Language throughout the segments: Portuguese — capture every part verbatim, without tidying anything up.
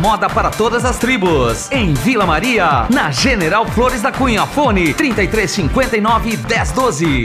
moda para todas as tribos. Em Vila Maria, na General Flores da Cunha. Fone trinta e três cinquenta e nove, dez doze.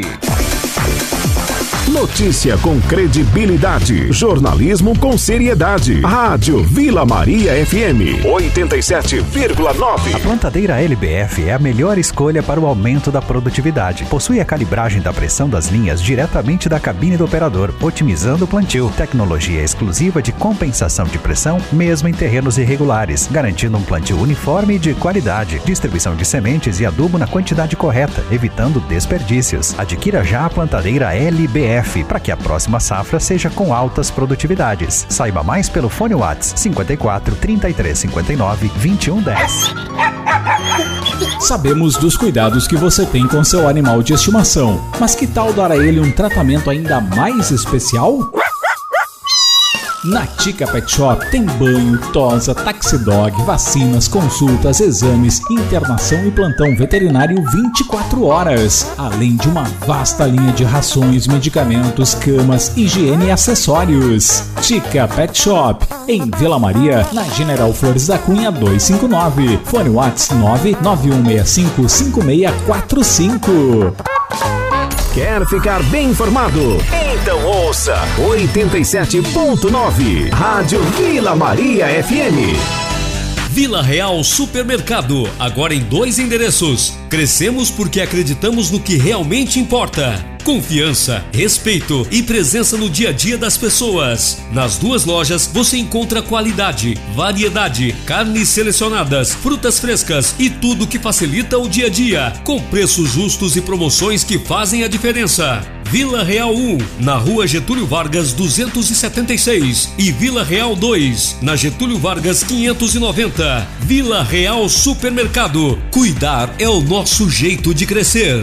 Notícia com credibilidade, jornalismo com seriedade. Rádio Vila Maria F M oitenta e sete vírgula nove. A plantadeira L B F é a melhor escolha para o aumento da produtividade. Possui a calibragem da pressão das linhas diretamente da cabine do operador, otimizando o plantio. Tecnologia exclusiva de compensação de pressão, mesmo em terrenos irregulares, garantindo um plantio uniforme e de qualidade. Distribuição de sementes e adubo na quantidade correta, evitando desperdícios. Adquira já a plantadeira L B F para que a próxima safra seja com altas produtividades. Saiba mais pelo fone WhatsApp cinquenta e quatro, trinta e três cinquenta e nove, vinte e um dez. Sabemos dos cuidados que você tem com seu animal de estimação, mas que tal dar a ele um tratamento ainda mais especial? Na Tica Pet Shop tem banho, tosa, taxidog, vacinas, consultas, exames, internação e plantão veterinário vinte e quatro horas. Além de uma vasta linha de rações, medicamentos, camas, higiene e acessórios. Tica Pet Shop, em Vila Maria, na General Flores da Cunha duzentos e cinquenta e nove. Fone WhatsApp nove nove um seis cinco, cinco seis quatro cinco. Quer ficar bem informado? Então ouça oitenta e sete ponto nove, Rádio Vila Maria F M. Vila Real Supermercado, agora em dois endereços. Crescemos porque acreditamos no que realmente importa. Confiança, respeito e presença no dia a dia das pessoas. Nas duas lojas você encontra qualidade, variedade, carnes selecionadas, frutas frescas e tudo que facilita o dia a dia, com preços justos e promoções que fazem a diferença. Vila Real um, na Rua Getúlio Vargas duzentos e setenta e seis e Vila Real dois, na Getúlio Vargas quinhentos e noventa. Vila Real Supermercado. Cuidar é o nosso jeito de crescer.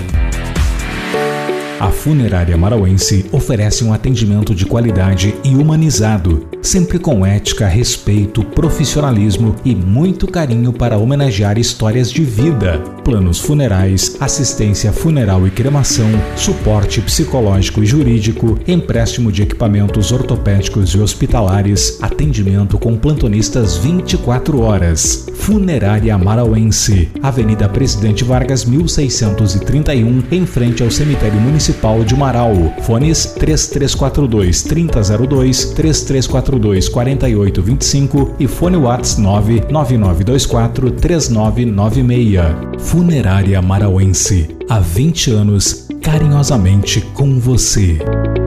A Funerária Marauense oferece um atendimento de qualidade e humanizado, sempre com ética, respeito, profissionalismo e muito carinho para homenagear histórias de vida. Planos funerais, assistência funeral e cremação, suporte psicológico e jurídico, empréstimo de equipamentos ortopédicos e hospitalares, atendimento com plantonistas vinte e quatro horas. Funerária Marauense, Avenida Presidente Vargas mil seiscentos e trinta e um, em frente ao Cemitério Municipal de Marau. Fones três três quatro dois, trinta zero dois, três três quatro dois, quarenta e oito vinte e cinco e fone WhatsApp nove nove nove dois quatro, três nove nove seis. Funerária Marauense, há vinte anos, carinhosamente com você.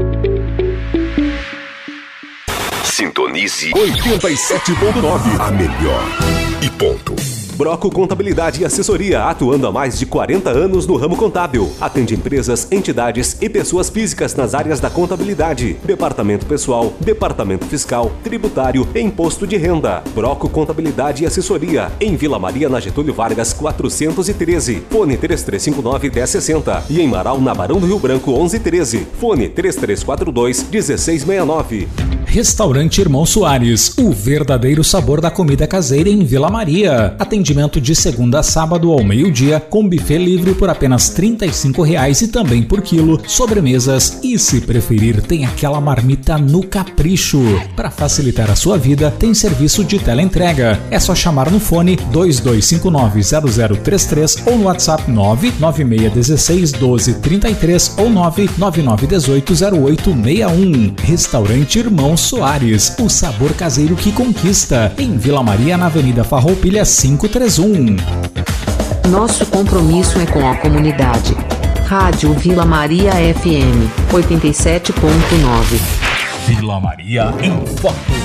Sintonize oitenta e sete ponto nove, a melhor e ponto. Broco Contabilidade e Assessoria, atuando há mais de quarenta anos no ramo contábil. Atende empresas, entidades e pessoas físicas nas áreas da contabilidade, departamento pessoal, departamento fiscal, tributário e imposto de renda. Broco Contabilidade e Assessoria, em Vila Maria, na Getúlio Vargas quatrocentos e treze. Fone três três cinco nove, dez sessenta. E em Marau, na Barão do Rio Branco onze treze. Fone três três quatro dois, dezesseis sessenta e nove. Restaurante Irmão Soares, o verdadeiro sabor da comida caseira em Vila Maria. Atendimento de segunda a sábado ao meio-dia, com buffet livre por apenas trinta e cinco reais e também por quilo, sobremesas e, se preferir, tem aquela marmita no capricho. Para facilitar a sua vida, tem serviço de teleentrega. É só chamar no fone dois dois cinco nove, zero zero três três ou no WhatsApp nove nove seis um seis, doze trinta e três ou nove nove nove um oito, zero oito seis um. Restaurante Irmão Soares, o sabor caseiro que conquista, em Vila Maria, na Avenida Farroupilha quinhentos e trinta e um. Nosso compromisso é com a comunidade. Rádio Vila Maria F M oitenta e sete ponto nove. Vila Maria em foco.